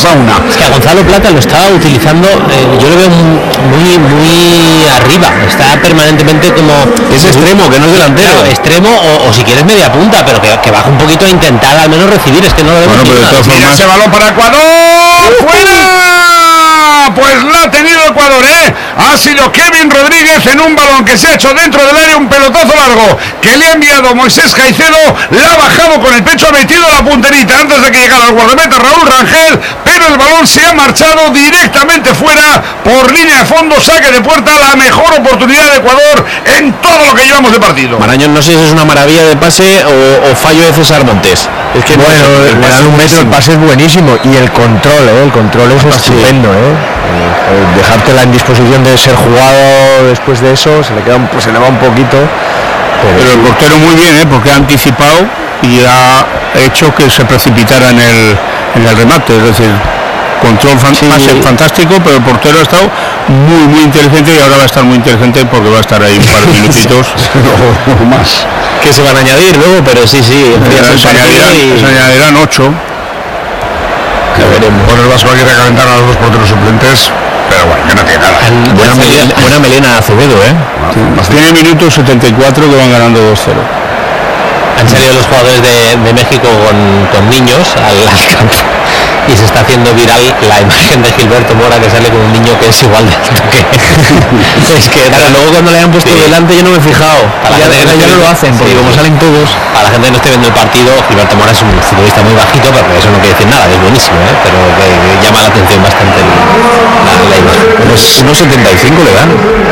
sauna. Es que a Gonzalo Plata lo estaba utilizando, yo lo veo muy arriba, está permanentemente como... Es extremo, que no es delantero. Claro, extremo o si quieres media punta, pero que baja un poquito a intentar al menos recibir, es que no lo vemos. Bueno, pero de todas Mira formas... ese balón para Ecuador. ¡Fuera! Pues la ha tenido Ecuador, ha sido Kevin Rodríguez en un balón que se ha hecho dentro del área, un pelotazo largo que le ha enviado Moisés Caicedo, la ha bajado con el pecho, ha metido la punterita antes de que llegara el guardameta Raúl Rangel, pero el balón se ha marchado directamente fuera por línea de fondo, saque de puerta, la mejor oportunidad de Ecuador en todo lo que llevamos de partido. Marañón, no sé si es una maravilla de pase o fallo de César Montes. Es que bueno, le dan un metro, el pase es buenísimo y el control es estupendo, dejártela en disposición de ser jugado después de eso, se le va un poquito, pero el portero muy bien, porque ha anticipado y ha hecho que se precipitara en el remate, es decir, control fantástico, pero el portero ha estado muy inteligente y ahora va a estar muy inteligente porque va a estar ahí un par de minutitos no más que se van a añadir luego, pero sí, se añadirán 8. Ya veremos. Por el Vasco hay que recalentar a los dos porteros suplentes, pero bueno, que no tiene nada. Buena melena Acevedo, tiene minutos 74 que van ganando 2-0. Han salido los jugadores de México con niños al campo y se está haciendo viral la imagen de Gilberto Mora que sale con un niño que es igual de alto que es que claro, luego cuando le han puesto delante yo no me he fijado, ya no lo hacen, porque como salen todos. A la gente que no esté viendo el partido, Gilberto Mora es un futbolista muy bajito, pero eso no quiere decir nada, es buenísimo, pero que llama la atención bastante la imagen. Unos 75 le dan.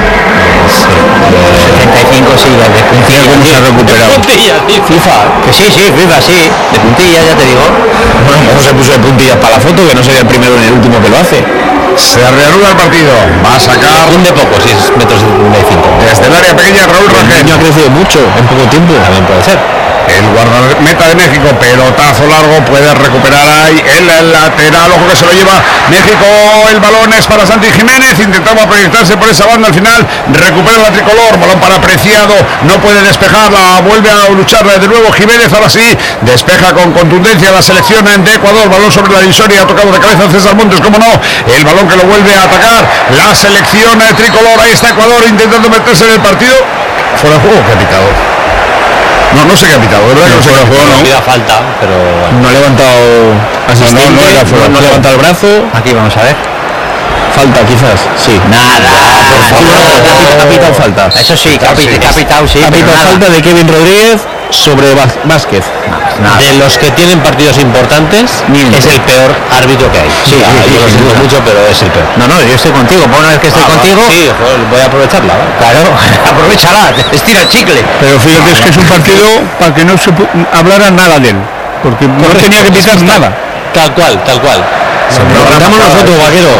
75 sí, de puntilla. ¿Cómo se ha recuperado? FIFA, que sí, FIFA, sí, de puntilla, ya te digo. Bueno, ¿cómo se puso de puntillas para la foto? Que no sería el primero ni el último que lo hace. Se reanuda el partido, va a sacar un de poco, 6 metros de 75. Desde el área pequeña Raúl Rangel. El niño ha crecido mucho en poco tiempo. También puede ser. El guardameta de México, pelotazo largo, puede recuperar ahí el lateral, ojo que se lo lleva México, el balón es para Santi Jiménez, intentaba proyectarse por esa banda, al final recupera la tricolor, balón para Preciado, no puede despejarla, vuelve a luchar de nuevo Jiménez, ahora sí, despeja con contundencia la selección de Ecuador, balón sobre la divisoria, ha tocado de cabeza César Montes, como no, el balón que lo vuelve a atacar, la selección tricolor, ahí está Ecuador intentando meterse en el partido, fuera de juego, que ha pitado. No sé qué ha pitado, ¿verdad? No sé qué ha jugado, ¿no? Falta, pero no ha levantado asistente, no ha levantado el brazo. Aquí vamos a ver. Falta quizás, sí. Nada, ha pitado falta. Eso sí, que ha pitado, sí. Ha pitado falta de Kevin Rodríguez sobre Vázquez. De los que tienen partidos importantes, es el peor árbitro que hay. Sí, yo lo siento mucho, pero es el peor. No, yo estoy contigo. Por una vez que estoy contigo, sí, voy a aprovecharla. Claro, aprovechala, estira el chicle. Pero fíjate, es que es un partido para que no se hablara nada de él, porque no tenía que pisar nada. Tal cual. Lo cantamos nosotros, vaquero.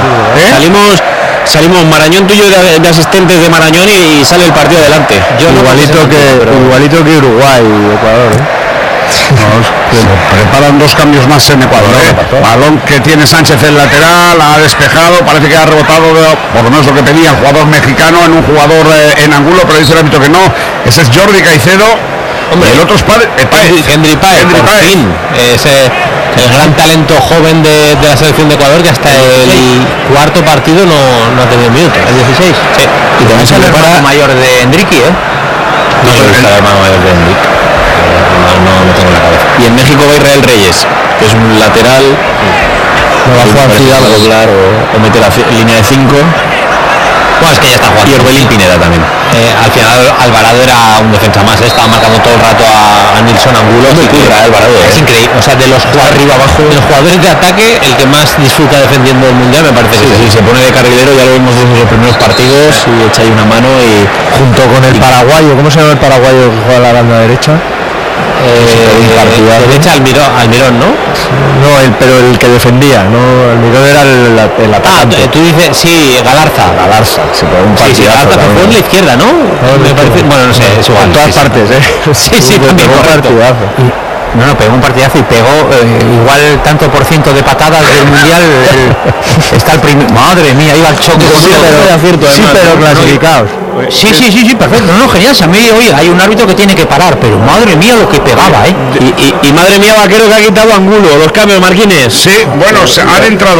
Salimos Marañón, tú y yo de asistentes de Marañón y sale el partido adelante. Igualito que Uruguay y Ecuador. Preparan dos cambios más en Ecuador. Balón que tiene Sánchez el lateral, ha despejado, parece que ha rebotado por lo menos lo que pedía el jugador mexicano en un jugador en ángulo, pero dice el árbitro que no. Ese es Jordi Caicedo. Hombre, el otro es Henry Páez, por fin. El gran talento joven de la selección de Ecuador, que hasta el cuarto partido no ha tenido minutos. ¿El 16? Sí. Y también se prepara el mayor de Enrique, No sé el hermano mayor de Enrique. No tengo la cabeza. Y en México va Israel Reyes, que es un lateral. No va a jugar Fidalgo o mete la línea de 5. Bueno, es que ya está jugando. Y Orbelín Pineda también. Al final Alvarado era un defensa más, estaba marcando todo el rato a Nilsson Angulo. Es increíble, o sea, de los jugadores de ataque, el que más disfruta defendiendo el mundial me parece que se pone de carrilero, ya lo vimos desde los primeros partidos y echa ahí una mano y junto con el paraguayo, ¿cómo se llama el paraguayo que juega a la banda derecha? Derecha Almirón, ¿no? No, pero el que defendía, no, Almirón era el atacante. Tú dices, sí, Galarza, se pegó un partidazo. Sí, Galarza, pero fue en la izquierda, ¿no? Me parece, bueno, no sé, es igual. En todas partes, Sí, también un partidazo. No, pegó un partidazo y pegó igual tanto por ciento de patadas del mundial. Está el primer. Madre mía, iba al choque con pero clasificados. Sí, perfecto. No, genial. A mí hoy hay un árbitro que tiene que parar, pero madre mía lo que pegaba, Y madre mía, vaquero, que ha quitado Angulo, los cambios, Marquines. Sí, bueno, han entrado